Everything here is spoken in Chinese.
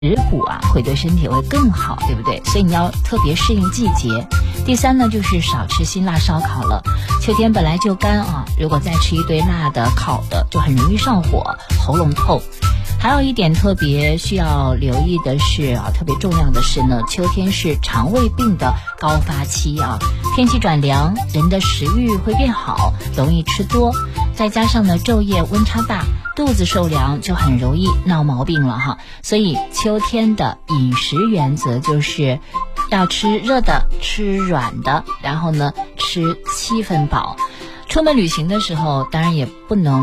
食补啊，会对身体会更好，对不对？所以你要特别适应季节。第三呢，就是少吃辛辣烧烤了。秋天本来就干啊，如果再吃一堆辣的、烤的，就很容易上火、喉咙痛。还有一点特别需要留意的是啊，特别重要的是呢，秋天是肠胃病的高发期啊，天气转凉，人的食欲会变好，容易吃多，再加上呢昼夜温差大，肚子受凉就很容易闹毛病了哈。所以秋天的饮食原则就是要吃热的，吃软的，然后呢吃7分饱。出门旅行的时候当然也不能